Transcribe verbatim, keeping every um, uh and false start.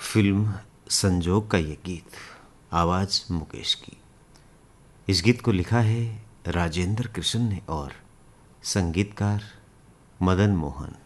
Film संजोग का ये गीत, आवाज़ मुकेश की। इस गीत को लिखा है राजेंद्र कृष्ण ने और संगीतकार मदन मोहन।